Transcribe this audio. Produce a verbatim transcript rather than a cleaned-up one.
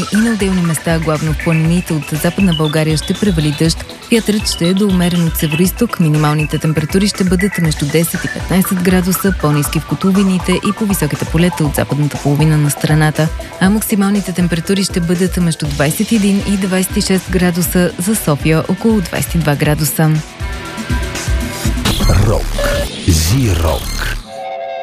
облачни и на отделни места, главно в планините от Западна България, ще превали дъжд. Вятърът ще е до умерен от североизток. Минималните температури ще бъдат между десет и петнайсет градуса, по-ниски в котловините и по високите полета от западната половина на страната. А максималните температури ще бъдат между двайсет и един и двайсет и шест градуса, за София около двайсет и два градуса. Рок. Зи-рок.